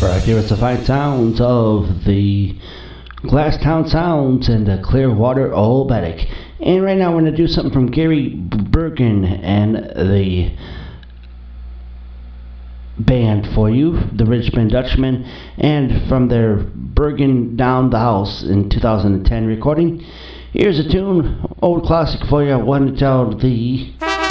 Right here, it's the fine sounds of the Glasstown Sounds and the Clearwater Oberek. And right now we're going to do something from Gary Bergen and the band for you, the Richmond Dutchmen, and from their Bergen Down the House in 2010 recording. Here's a tune, old classic for you, One to Tell the